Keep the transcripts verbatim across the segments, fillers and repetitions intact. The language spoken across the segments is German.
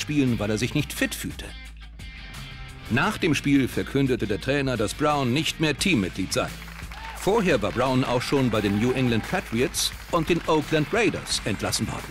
spielen, weil er sich nicht fit fühlte. Nach dem Spiel verkündete der Trainer, dass Brown nicht mehr Teammitglied sei. Vorher war Brown auch schon bei den New England Patriots und den Oakland Raiders entlassen worden.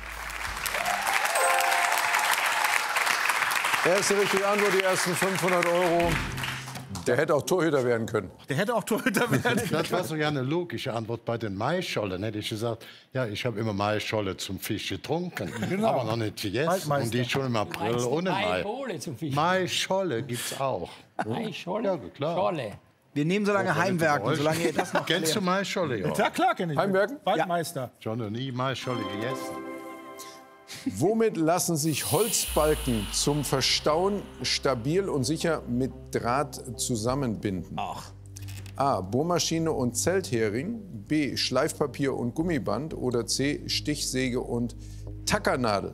Erste richtige Antwort, die ersten fünfhundert Euro. Der hätte auch Torhüter werden können. Der hätte auch Torhüter werden können. Das war so ja eine logische Antwort bei den Maischollen. Hätte ich gesagt, ja, ich habe immer Maischolle zum Fisch getrunken, Genau. aber noch nicht gegessen. Und die schon im April ohne Mai. Maischolle gibt es auch. Maischolle? Ja, klar. Scholle. Wir nehmen so lange Heimwerken, solange ihr das noch Kennst du Maischolle? Ja, Ja, klar kenne ich. Heimwerken? Waldmeister. schon noch nie Maischolle gegessen. Womit lassen sich Holzbalken zum Verstauen stabil und sicher mit Draht zusammenbinden? Ach. A. Bohrmaschine und Zelthering. B. Schleifpapier und Gummiband. Oder C. Stichsäge und Tackernadel.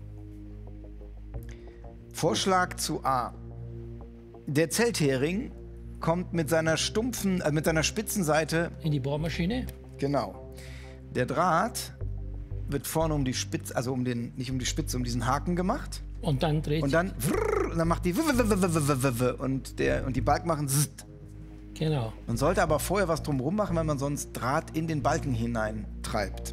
Vorschlag zu A. Der Zelthering kommt mit seiner stumpfen, äh, mit seiner spitzen Seite. In die Bohrmaschine? Genau. Der Draht wird vorne um die Spitze, also um den, nicht um die Spitze, um diesen Haken gemacht. Und dann dreht Und dann, und dann macht die und der und die Balken machen zzt. Genau. Man sollte aber vorher was drumherum machen, weil man sonst Draht in den Balken hinein treibt.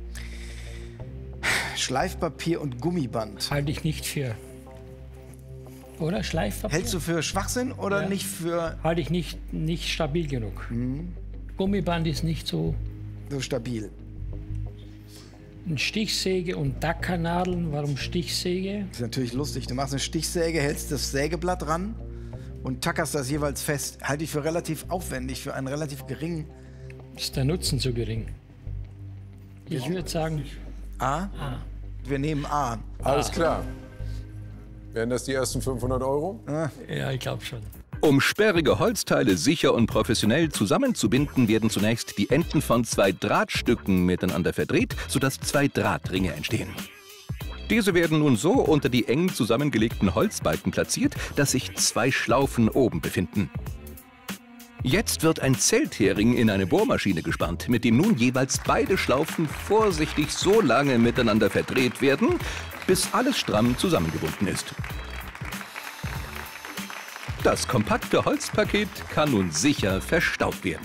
Schleifpapier und Gummiband. Halte ich nicht für. Oder Schleifpapier? Hältst du für Schwachsinn oder Ja. nicht für Halte ich nicht, nicht stabil genug. Gummiband ist nicht so. so stabil? Eine Stichsäge und Tackernadeln. Warum Stichsäge? Das ist natürlich lustig. Du machst eine Stichsäge, hältst das Sägeblatt ran und tackerst das jeweils fest. Halte ich für relativ aufwendig, für einen relativ geringen. Ist der Nutzen zu gering? Ich würde sagen, A? A. Wir nehmen A. Alles klar. Wären das die ersten fünfhundert Euro? Ja, ich glaube schon. Um sperrige Holzteile sicher und professionell zusammenzubinden, werden zunächst die Enden von zwei Drahtstücken miteinander verdreht, sodass zwei Drahtringe entstehen. Diese werden nun so unter die eng zusammengelegten Holzbalken platziert, dass sich zwei Schlaufen oben befinden. Jetzt wird ein Zelthering in eine Bohrmaschine gespannt, mit dem nun jeweils beide Schlaufen vorsichtig so lange miteinander verdreht werden, bis alles stramm zusammengebunden ist. Das kompakte Holzpaket kann nun sicher verstaut werden.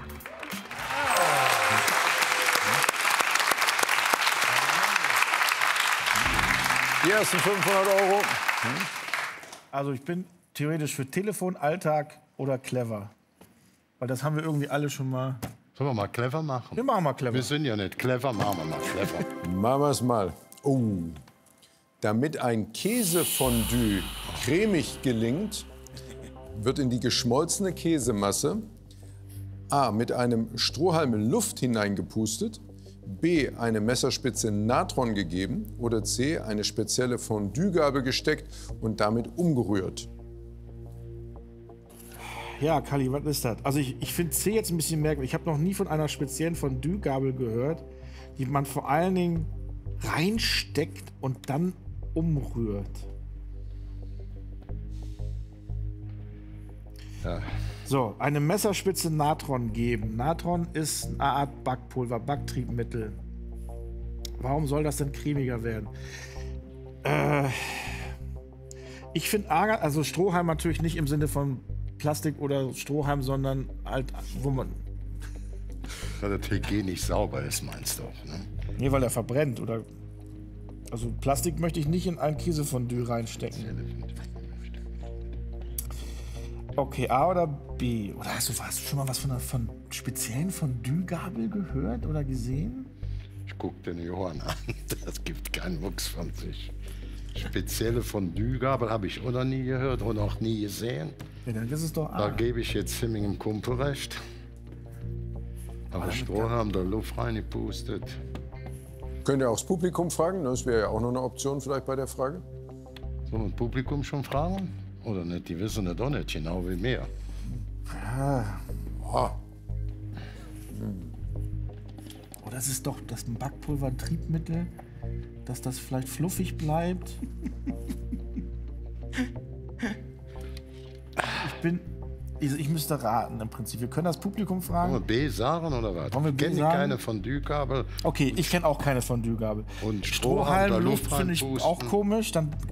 Die ersten fünfhundert Euro. Also ich bin theoretisch für Telefon, Alltag oder clever. Weil das haben wir irgendwie alle schon mal. Sollen wir mal clever machen? Wir machen mal clever. Wir sind ja nicht clever, machen wir mal clever. Machen wir es mal. Oh. Damit ein Käsefondue cremig gelingt, wird in die geschmolzene Käsemasse A. mit einem Strohhalm Luft hineingepustet, B. eine Messerspitze Natron gegeben oder C. eine spezielle Fondue-Gabel gesteckt und damit umgerührt. Ja, Kalli, was ist das? Also ich, ich finde C jetzt ein bisschen merkwürdig. Ich habe noch nie von einer speziellen Fondue-Gabel gehört, die man vor allen Dingen reinsteckt und dann umrührt. Ja. So, eine Messerspitze Natron geben. Natron ist eine Art Backpulver, Backtriebmittel. Warum soll das denn cremiger werden? Äh, ich finde Agar, also Strohhalm natürlich nicht im Sinne von Plastik oder Strohhalm, sondern halt, wo man. Weil das hygienisch sauber ist, meinst du auch, ne? Nee, weil er verbrennt oder. Also Plastik möchte ich nicht in ein Käsefondue reinstecken. Okay, A oder B? Oder hast du, hast du schon mal was von einer von speziellen Fondue-Gabel gehört oder gesehen? Ich guck den Johann an, das gibt keinen Mucks von sich. Spezielle Fondue-Gabel habe ich auch noch nie gehört und auch nie gesehen. Ja, dann ist es doch Da A. gebe ich jetzt Hemmingem Kumpel recht. Aber Strohhalm da Luft reingepustet. Könnt ihr auch das Publikum fragen? Das wäre ja auch noch eine Option vielleicht bei der Frage. Sollen wir das Publikum schon fragen? Oder nicht? Die wissen es doch nicht, genau wie mir. Ah. Oh, das ist doch das Backpulver, ein Triebmittel, dass das vielleicht fluffig bleibt. Ich bin. Ich, ich müsste raten im Prinzip. Wir können das Publikum Wollen wir fragen. B sagen oder was? Wollen wir Ich B kenne sagen? keine Fondue-Gabel. Okay, ich kenne auch keine Fondue-Gabel. Und Strohhalm da Strohhalm, Luft Luft finde ich reinpusten. auch komisch. Dann